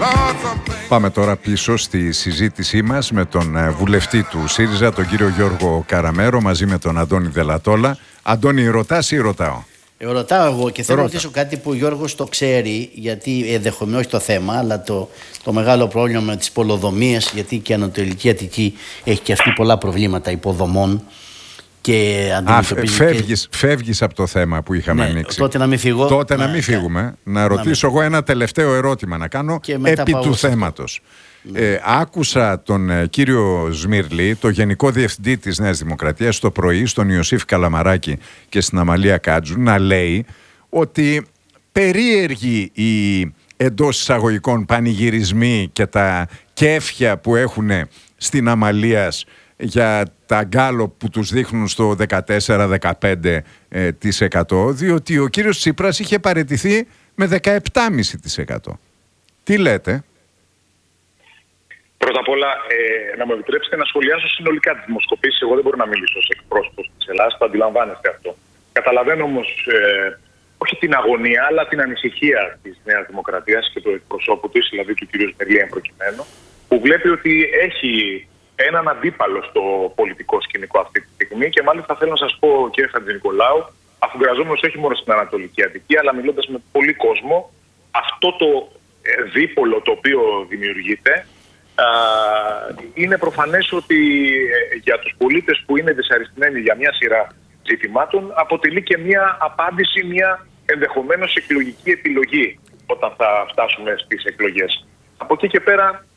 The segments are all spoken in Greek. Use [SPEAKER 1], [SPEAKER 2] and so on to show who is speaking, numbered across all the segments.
[SPEAKER 1] Πάμε τώρα πίσω στη συζήτησή μας με τον βουλευτή του ΣΥΡΙΖΑ, τον κύριο Γιώργο Καραμέρο, μαζί με τον Αντώνη Δελατόλα. Αντώνη, ρωτάς ή ρωτάω?
[SPEAKER 2] Ρωτάω εγώ και θέλω να ρωτήσω κάτι που ο Γιώργος το ξέρει, γιατί ενδεχομένως όχι το θέμα, αλλά το μεγάλο πρόβλημα με τις πολεοδομίες, γιατί και η Ανατολική Αττική έχει και αυτή πολλά προβλήματα υποδομών. Και
[SPEAKER 1] φεύγεις από το θέμα που είχαμε ανοίξει.
[SPEAKER 2] Τότε να μην φύγω.
[SPEAKER 1] Τότε να μην φύγουμε. Να ρωτήσω εγώ ένα τελευταίο ερώτημα να κάνω επί του θέματος. Άκουσα τον κύριο Σμύρλη, το Γενικό Διευθυντή της Νέας Δημοκρατίας, το πρωί στον Ιωσήφ Καλαμαράκη και στην Αμαλία Κάτζου να λέει ότι περίεργοι οι εντός εισαγωγικών πανηγυρισμοί και τα κέφια που έχουν στην Αμαλίας για τα γκάλοπ που τους δείχνουν στο 14-15%, διότι ο κύριος Τσίπρας είχε παραιτηθεί με 17,5%. Τι λέτε?
[SPEAKER 3] Πρώτα απ' όλα, να μου επιτρέψετε να σχολιάσω συνολικά τις δημοσκοπήσεις. Εγώ δεν μπορώ να μιλήσω ως εκπρόσωπος της Ελλάδας, το αντιλαμβάνεστε αυτό. Καταλαβαίνω όμως όχι την αγωνία, αλλά την ανησυχία της Νέας Δημοκρατίας και του εκπροσώπου της, δηλαδή του κ. Σμυρλή εν προκειμένου, που βλέπει ότι έχει έναν αντίπαλο στο πολιτικό σκηνικό αυτή τη στιγμή. Και μάλιστα θέλω να σας πω, κ. Χατζηνικολάου, αφουγκραζόμενος όχι μόνο στην Ανατολική Αττική, αλλά μιλώντας με πολύ κόσμο, αυτό το δίπολο το οποίο δημιουργείται, είναι προφανές ότι για τους πολίτες που είναι δυσαρεστημένοι για μια σειρά ζητημάτων, αποτελεί και μια απάντηση, μια ενδεχομένως εκλογική επιλογή όταν θα φτάσουμε στις εκλογές. Από εκεί και πέρα,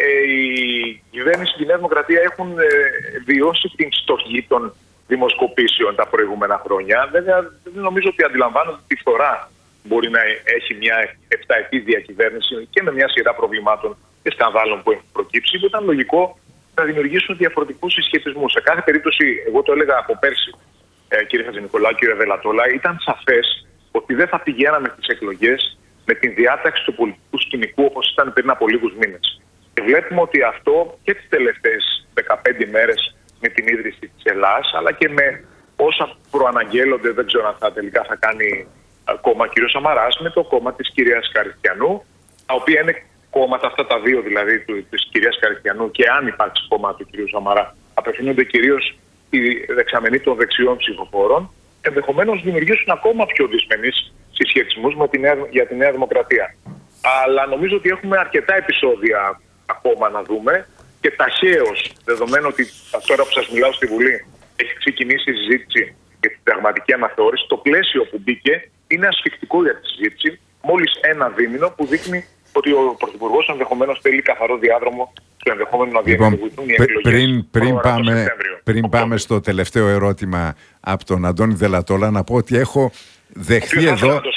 [SPEAKER 3] η κυβέρνηση και η Νέα Δημοκρατία έχουν βιώσει την στοχή των δημοσκοπήσεων τα προηγούμενα χρόνια. Βέβαια, δεν νομίζω ότι αντιλαμβάνονται τη φθορά μπορεί να έχει μια 7ετή διακυβέρνηση και με μια σειρά προβλημάτων και σκανδάλων που έχουν προκύψει, που ήταν λογικό να δημιουργήσουν διαφορετικούς συσχετισμούς. Σε κάθε περίπτωση, εγώ το έλεγα από πέρσι, κύριε Χατζηνικολάου, κύριε Δελατόλα, ήταν σαφές ότι δεν θα πηγαίναμε στις εκλογές με την διάταξη του πολιτικού σκηνικού όπως ήταν πριν από λίγους μήνες. Και βλέπουμε ότι αυτό και τις τελευταίες 15 μέρες με την ίδρυση της Ελλάδας, αλλά και με όσα προαναγγέλλονται, δεν ξέρω αν τελικά θα κάνει κόμμα κ. Σαμαράς, με το κόμμα της κυρίας Καριστιανού, τα οποία είναι κόμματα αυτά τα δύο, δηλαδή της κυρίας Καριστιανού, και αν υπάρξει κόμμα του κ. Σαμαρά, απευθύνονται κυρίως στη δεξαμενή των δεξιών ψηφοφόρων, ενδεχομένως δημιουργήσουν ακόμα πιο δυσμενείς συσχετισμούς για τη Νέα Δημοκρατία. Αλλά νομίζω ότι έχουμε αρκετά επεισόδια ακόμα να δούμε και ταχαίως, δεδομένου ότι τώρα που σας μιλάω στη Βουλή έχει ξεκινήσει η συζήτηση για την πραγματική αναθεώρηση, το πλαίσιο που μπήκε είναι ασφικτικό για τη συζήτηση, μόλις ένα δίμηνο που δείχνει ότι ο Πρωθυπουργός ενδεχομένως θέλει καθαρό διάδρομο στο ενδεχόμενο να διεκδικηθούν οι εκλογές.
[SPEAKER 1] Πριν πάμε στο τελευταίο ερώτημα από τον Αντώνη Δελατόλα, να πω ότι έχω δεχθεί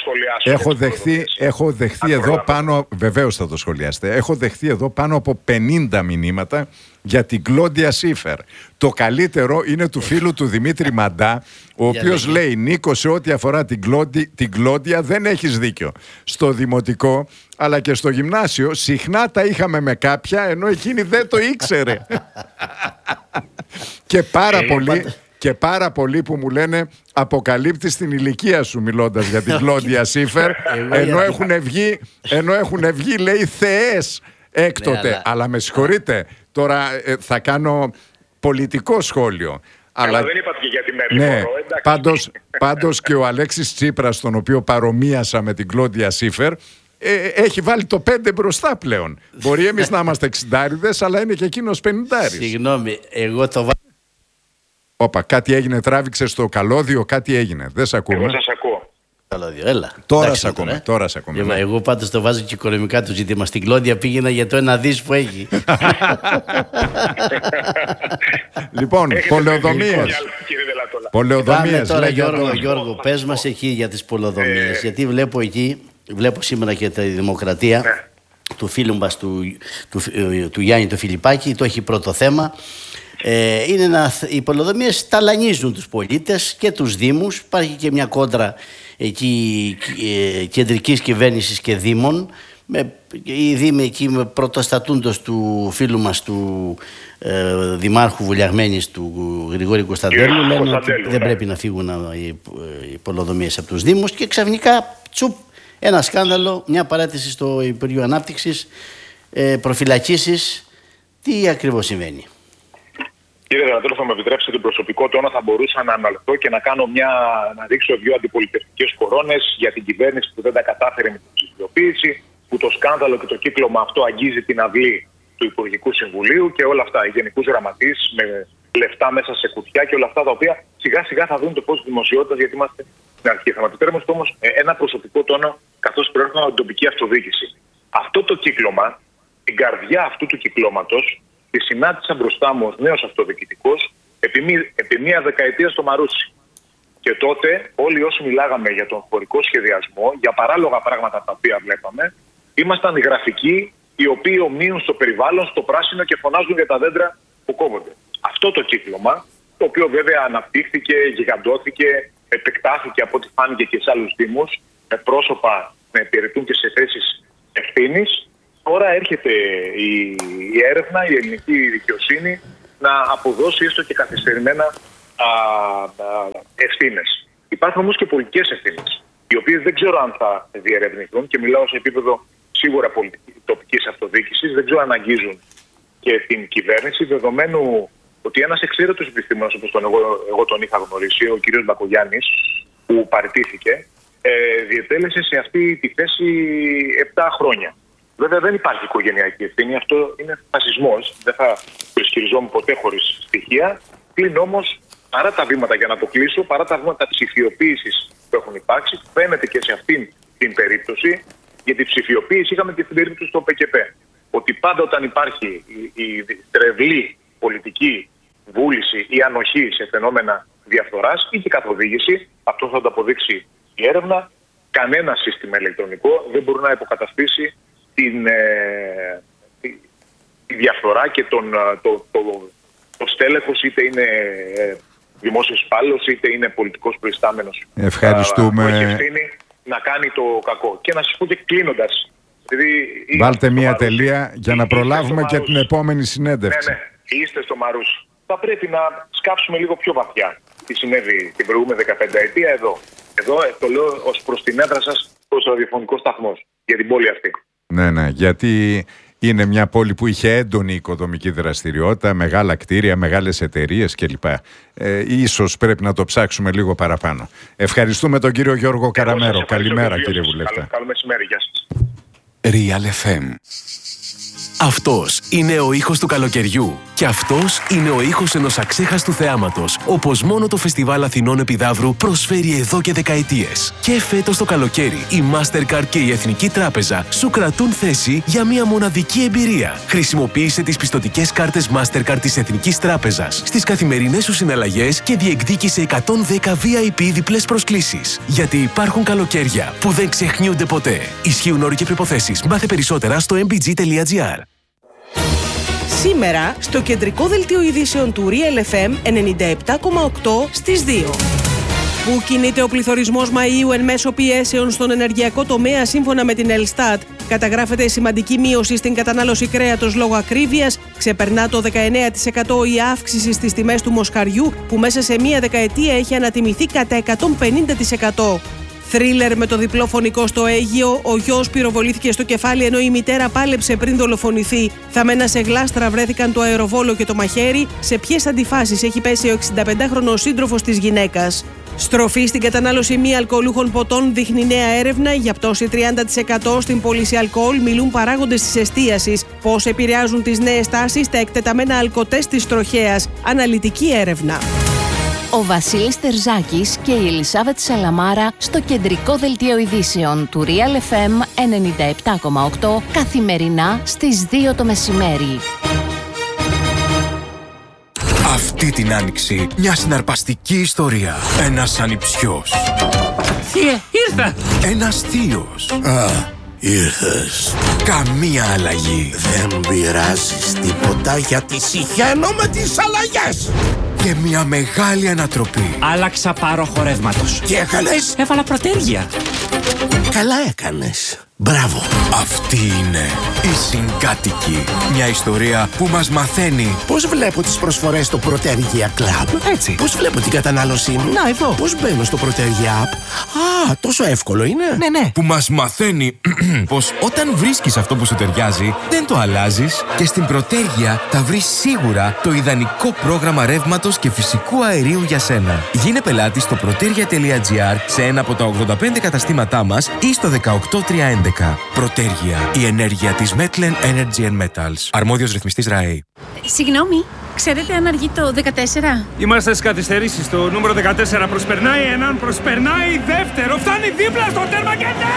[SPEAKER 1] εδώ πάνω, βεβαίως θα το σχολιάσετε, έχω δεχθεί εδώ πάνω από 50 μηνύματα για την Κλόντια Σίφερ. Το καλύτερο είναι του φίλου του Δημήτρη Μαντά, ο οποίος λέει: Νίκο, σε ό,τι αφορά την Κλόντια δεν έχεις δίκιο. Στο δημοτικό αλλά και στο γυμνάσιο συχνά τα είχαμε με κάποια, ενώ εκείνη δεν το ήξερε. Και πάρα πολλοί που μου λένε αποκαλύπτεις την ηλικία σου μιλώντας για την Κλόντια Σίφερ, ενώ έχουν βγει λέει θεές έκτοτε. Ναι, αλλά με συγχωρείτε, τώρα θα κάνω πολιτικό σχόλιο.
[SPEAKER 3] Αλλά δεν είπατε και για τη Μέρλη.
[SPEAKER 1] Ναι, πάντως και ο Αλέξης Τσίπρας, τον οποίο παρομοίασα με την Κλόντια Σίφερ, έχει βάλει το 5 μπροστά πλέον. Μπορεί εμείς να είμαστε 60'ριδες, αλλά είναι και εκείνος 50'ρης.
[SPEAKER 2] Συγγνώμη, εγώ το βάζω.
[SPEAKER 1] Όπα, κάτι έγινε, τράβηξε στο καλώδιο, κάτι έγινε. Δεν σε ακούμε.
[SPEAKER 3] Εγώ σας ακούω.
[SPEAKER 2] Καλώδιο, έλα.
[SPEAKER 1] Τώρα σε ακούμε.
[SPEAKER 2] Εγώ πάντως το βάζω και οικονομικά το ζήτημα. Στην Κλόντια πήγαινα για το 1 δις που έχει.
[SPEAKER 1] Λοιπόν, πολεοδομίες.
[SPEAKER 2] Πάμε τώρα, Γιώργο, πες μας εκεί για τις πολεοδομίες. Γιατί βλέπω σήμερα και τη Δημοκρατία του φίλου μας του Γιάννη του Φιλιππάκη, το έχει πρώτο θέμα. Οι πολεοδομίες ταλανίζουν τους πολίτες και τους δήμους. Υπάρχει και μια κόντρα εκεί κεντρικής κυβέρνησης και δήμων. Οι δήμοι εκεί με πρωτοστατούντος του φίλου μας του Δημάρχου Βουλιαγμένης, του Γρηγόρη Κωνσταντέλου, λένε ότι δεν πρέπει να φύγουν οι πολεοδομίες από τους δήμους, και ξαφνικά τσουπ, ένα σκάνδαλο, μια παράτηση στο Υπουργείο Ανάπτυξης προφυλακίσεις. Τι ακριβώς συμβαίνει?
[SPEAKER 3] Κύριε Δανατέλο, θα με επιτρέψετε την προσωπικό τόνο, θα μπορούσα να αναλυθώ και να να ρίξω 2 αντιπολιτευτικές κορώνες για την κυβέρνηση που δεν τα κατάφερε με την ψηφιοποίηση, που το σκάνδαλο και το κύκλωμα αυτό αγγίζει την αυλή του Υπουργικού Συμβουλίου και όλα αυτά. Οι γενικούς γραμματείς με λεφτά μέσα σε κουτιά και όλα αυτά τα οποία σιγά σιγά θα δουν το φως της δημοσιότητας, γιατί είμαστε στην αρχή. Θα με επιτρέψετε όμως ένα προσωπικό τόνο, καθώς προέρχομαι από την τοπική αυτοδιοίκηση. Αυτό το κύκλωμα, την καρδιά αυτού του κυκλώματος, τη συνάντησα μπροστά μου ως νέος αυτοδιοικητικός επί μία δεκαετία στο Μαρούσι. Και τότε όλοι όσοι μιλάγαμε για τον χωρικό σχεδιασμό, για παράλογα πράγματα τα οποία βλέπαμε, ήμασταν οι γραφικοί οι οποίοι ομοίουν στο περιβάλλον, στο πράσινο και φωνάζουν για τα δέντρα που κόβονται. Αυτό το κύκλωμα, το οποίο βέβαια αναπτύχθηκε, γιγαντώθηκε, επεκτάθηκε από ό,τι φάνηκε και σε άλλους δήμους, με πρόσωπα να υπηρετούν και σε θέσεις ευθύνης. Τώρα έρχεται η έρευνα, η ελληνική δικαιοσύνη να αποδώσει έστω και καθυστερημένα ευθύνες. Υπάρχουν όμως και πολιτικές ευθύνες, οι οποίες δεν ξέρω αν θα διερευνηθούν και μιλάω σε επίπεδο σίγουρα τοπικής αυτοδιοίκησης, δεν ξέρω αν αγγίζουν και την κυβέρνηση, δεδομένου ότι ένας εξαίρετος επιστήμονας, όπως εγώ τον είχα γνωρίσει, ο κ. Μπακογιάννης, που παραιτήθηκε, διετέλεσε σε αυτή τη θέση 7 χρόνια. Βέβαια δεν υπάρχει οικογενειακή ευθύνη, αυτό είναι φασισμός, δεν θα το ισχυριζόμουν ποτέ χωρίς στοιχεία. Πλην όμως, παρά τα βήματα, για να το κλείσω, παρά τα βήματα ψηφιοποίησης που έχουν υπάρξει, φαίνεται και σε αυτήν την περίπτωση, γιατί ψηφιοποίηση είχαμε και στην περίπτωση του ΠΚΠ, ότι πάντα όταν υπάρχει η τρευλή πολιτική βούληση ή ανοχή σε φαινόμενα διαφθοράς ή και καθοδήγηση, αυτό θα το αποδείξει η έρευνα, κανένα σύστημα ηλεκτρονικό δεν μπορεί να υποκαταστήσει τη διαφθορά και το στέλεχος, είτε είναι δημόσιος υπάλληλος είτε είναι πολιτικός προϊστάμενος.
[SPEAKER 1] Ευχαριστούμε.
[SPEAKER 3] Που έχει ευθύνη να κάνει το κακό. Και να σας πω και κλείνοντας.
[SPEAKER 1] Βάλτε μία τελεία για να προλάβουμε και την επόμενη συνέντευξη.
[SPEAKER 3] Ναι, είστε στο Μαρούσι. Θα πρέπει να σκάψουμε λίγο πιο βαθιά τι συνέβη την προηγούμενη 15ετία εδώ. Εδώ το λέω ως προς την έδρα σας, προς το ραδιοφωνικό σταθμό, για την πόλη αυτή.
[SPEAKER 1] Ναι, γιατί είναι μια πόλη που είχε έντονη οικοδομική δραστηριότητα, μεγάλα κτίρια, μεγάλες εταιρείες κλπ. Ίσως πρέπει να το ψάξουμε λίγο παραπάνω. Ευχαριστούμε τον κύριο Γιώργο Καραμέρο. Καλημέρα κύριε Βουλευτά.
[SPEAKER 3] Καλό μεσημέρι, γεια σας.
[SPEAKER 4] Real FM. Αυτός είναι ο ήχος του καλοκαιριού και αυτός είναι ο ήχος ενός αξέχαστου θεάματος, όπως μόνο το Φεστιβάλ Αθηνών Επιδαύρου προσφέρει εδώ και δεκαετίες. Και φέτος το καλοκαίρι η Mastercard και η Εθνική Τράπεζα σου κρατούν θέση για μια μοναδική εμπειρία. Χρησιμοποίησε τις πιστωτικές κάρτες Mastercard της Εθνικής Τράπεζας στις καθημερινές σου συναλλαγές και διεκδίκησε 110 VIP διπλές προσκλήσεις. Γιατί υπάρχουν καλοκαίρια που δεν ξεχνιούνται ποτέ. Ισχύουν όροι και προϋποθέσεις. Μάθε περισσότερα στο mbg.gr.
[SPEAKER 5] Σήμερα, στο κεντρικό δελτίο ειδήσεων του Real FM 97,8 στις 2. Πού κινείται ο πληθωρισμός Μαΐου εν μέσω πιέσεων στον ενεργειακό τομέα? Σύμφωνα με την Ελστάτ, καταγράφεται σημαντική μείωση στην κατανάλωση κρέατος λόγω ακρίβειας. Ξεπερνά το 19% η αύξηση στις τιμές του μοσχαριού, που μέσα σε μία δεκαετία έχει ανατιμηθεί κατά 150%. Θρίλερ με το διπλό φωνικό στο Αίγυο. Ο γιος πυροβολήθηκε στο κεφάλι ενώ η μητέρα πάλεψε πριν δολοφονηθεί. Θαμμένα σε γλάστρα βρέθηκαν το αεροβόλο και το μαχαίρι. Σε ποιες αντιφάσεις έχει πέσει ο 65χρονος σύντροφος της γυναίκας? Στροφή στην κατανάλωση μη αλκοολούχων ποτών δείχνει νέα έρευνα. Για πτώση 30% στην πώληση αλκοόλ μιλούν παράγοντες της εστίασης. Πώς επηρεάζουν τις νέες τάσεις τα εκτεταμένα αλκοτέστ της τροχέας? Αναλυτική έρευνα.
[SPEAKER 6] Ο Βασίλης Τερζάκης και η Ελισάβετ Σαλαμάρα στο κεντρικό δελτίο ειδήσεων του Real FM 97,8 καθημερινά στις 2 το μεσημέρι.
[SPEAKER 4] Αυτή την άνοιξη μια συναρπαστική ιστορία. Ένας ανιψιός.
[SPEAKER 7] Θείε, ήρθα!
[SPEAKER 4] Ένας θείος.
[SPEAKER 8] Ήρθες.
[SPEAKER 4] Καμία αλλαγή.
[SPEAKER 8] Δεν πειράζεις τίποτα γιατί συχαίνω με τις αλλαγές.
[SPEAKER 4] Και μια μεγάλη ανατροπή.
[SPEAKER 7] Άλλαξα πάροχο ρεύματος.
[SPEAKER 8] Τι έκανες?
[SPEAKER 7] Έβαλα προτέργεια.
[SPEAKER 8] Καλά έκανες. Μπράβο.
[SPEAKER 9] Αυτή είναι η Συγκάτοικη. Μια ιστορία που μας μαθαίνει
[SPEAKER 8] Πώς βλέπω τις προσφορές στο Protergia Club.
[SPEAKER 9] έτσι.
[SPEAKER 8] Πώς βλέπω την κατανάλωσή μου.
[SPEAKER 9] Να, εδώ.
[SPEAKER 8] Πώς μπαίνω στο Protergia App. Α, τόσο εύκολο είναι.
[SPEAKER 9] Ναι. Που μας μαθαίνει πως όταν βρίσκεις αυτό που σου ταιριάζει, δεν το αλλάζεις και στην Protergia θα βρεις σίγουρα το ιδανικό πρόγραμμα ρεύματος και φυσικού αερίου για σένα. Γίνε πελάτη στο protergia.gr σε ένα από τα 85 καταστήματά μας ή στο 18311. Protergia, η ενέργεια της Metlen Energy and Metals. Αρμόδιος ρυθμιστής ΡΑΕ.
[SPEAKER 10] Συγγνώμη, ξέρετε αν αργεί το 14?
[SPEAKER 7] Είμαστε στις καθυστερήσεις. Το νούμερο 14 προσπερνάει έναν, προσπερνάει δεύτερο. Φτάνει δίπλα στο τέρμα και ναι!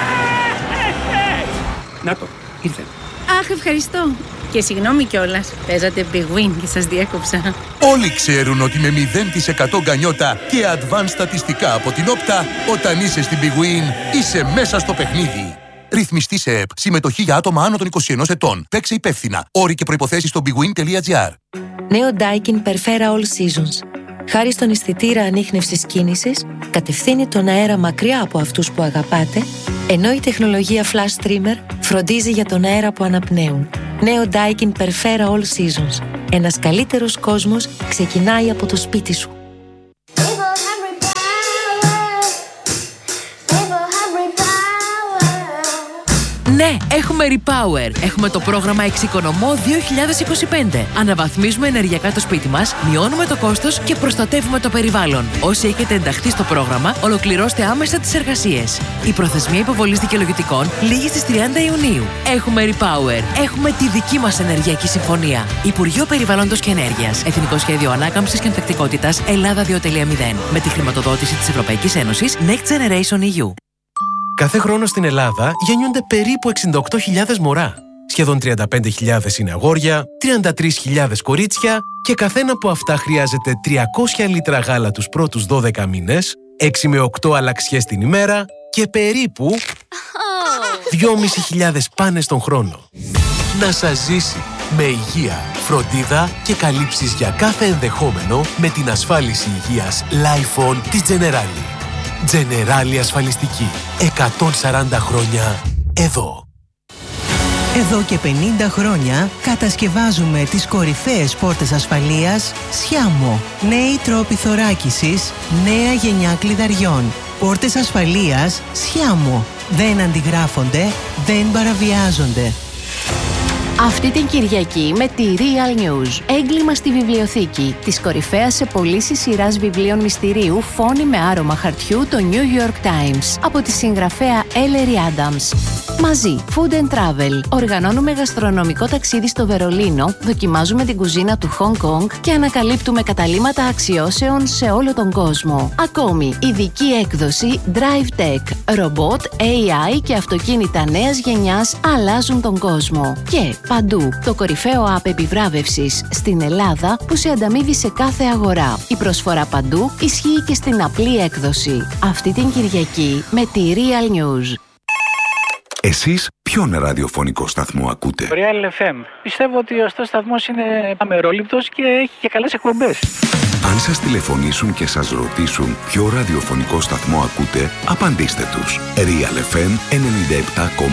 [SPEAKER 7] Να το, ήρθε.
[SPEAKER 10] Αχ, ευχαριστώ. Και συγγνώμη κιόλας, παίζατε Big Win και σας διέκοψα.
[SPEAKER 11] Όλοι ξέρουν ότι με 0% γκανιότα και advanced στατιστικά από την Όπτα, όταν είσαι στην Big Win, είσαι μέσα στο παιχνίδι. Ρυθμιστή σε ΕΠ. Συμμετοχή για άτομα άνω των 21 ετών. Παίξε υπεύθυνα. Όροι και προϋποθέσεις στο bigwin.gr.
[SPEAKER 12] Νέο Daikin Perfera All Seasons. Χάρη στον αισθητήρα ανίχνευσης κίνησης, κατευθύνει τον αέρα μακριά από αυτούς που αγαπάτε, ενώ η τεχνολογία Flash Streamer φροντίζει για τον αέρα που αναπνέουν. Νέο Daikin Perfera All Seasons. Ένας καλύτερος κόσμος ξεκινάει από το σπίτι σου.
[SPEAKER 13] Ναι, έχουμε Repower. Έχουμε το πρόγραμμα Εξοικονομώ 2025. Αναβαθμίζουμε ενεργειακά το σπίτι μας, μειώνουμε το κόστος και προστατεύουμε το περιβάλλον. Όσοι έχετε ενταχθεί στο πρόγραμμα, ολοκληρώστε άμεσα τις εργασίες. Η προθεσμία υποβολής δικαιολογητικών λήγει στις 30 Ιουνίου. Έχουμε Repower. Έχουμε τη δική μας ενεργειακή συμφωνία. Υπουργείο Περιβάλλοντος και Ενέργειας. Εθνικό Σχέδιο Ανάκαμψης και Ανθεκτικότητας Ελλάδα 2.0. Με τη χρηματοδότηση της Ευρωπαϊκής Ένωσης Next Generation EU.
[SPEAKER 14] Κάθε χρόνο στην Ελλάδα γεννιούνται περίπου 68.000 μωρά. Σχεδόν 35.000 είναι αγόρια, 33.000 κορίτσια και καθένα από αυτά χρειάζεται 300 λίτρα γάλα τους πρώτους 12 μήνες, 6 με 8 αλλαξιές την ημέρα και περίπου 2.500 πάνες τον χρόνο. Να σας ζήσει με υγεία, φροντίδα και καλύψεις για κάθε ενδεχόμενο με την ασφάλιση υγείας Lifon της Generali. Generali ασφαλιστική. 140 χρόνια εδώ.
[SPEAKER 15] Εδώ και 50 χρόνια κατασκευάζουμε τις κορυφαίες πόρτες ασφαλείας Sciamo. Νέοι τρόποι θωράκισης, νέα γενιά κλειδαριών. Πόρτες ασφαλείας Sciamo. Δεν αντιγράφονται, δεν παραβιάζονται.
[SPEAKER 6] Αυτή την Κυριακή με τη Real News. Έγκλημα στη βιβλιοθήκη. Της κορυφαίας σε πωλήσεις σειράς βιβλίων μυστηρίου Φόνοι με άρωμα χαρτιού, το New York Times. Από τη συγγραφέα Ellery Adams. Μαζί, Food and Travel. Οργανώνουμε γαστρονομικό ταξίδι στο Βερολίνο, δοκιμάζουμε την κουζίνα του Hong Kong και ανακαλύπτουμε καταλύματα αξιώσεων σε όλο τον κόσμο. Ακόμη, ειδική έκδοση Drive Tech. Ρομπότ, AI και αυτοκίνητα νέας γενιάς αλλάζουν τον κόσμο. Και παντού, το κορυφαίο app επιβράβευσης στην Ελλάδα που σε ανταμείβει σε κάθε αγορά. Η προσφορά παντού ισχύει και στην απλή έκδοση. Αυτή την Κυριακή με τη Real News.
[SPEAKER 16] Εσείς ποιον ραδιοφωνικό σταθμό ακούτε?
[SPEAKER 17] Real FM. Πιστεύω ότι ο σταθμός είναι αμερόληπτος και έχει και καλές εκπομπές.
[SPEAKER 16] Αν σας τηλεφωνήσουν και σας ρωτήσουν ποιο ραδιοφωνικό σταθμό ακούτε, απαντήστε τους. Real FM 97,8.